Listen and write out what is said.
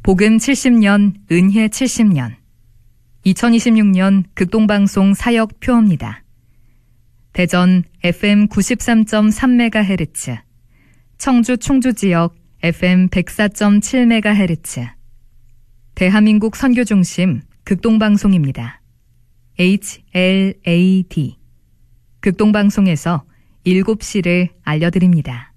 복음 70년, 은혜 70년. 2026년 극동방송 사역 표어입니다. 대전 FM 93.3MHz, 청주 충주지역 FM 104.7MHz, 대한민국 선교중심 극동방송입니다. HLAD. 극동방송에서 7시를 알려드립니다.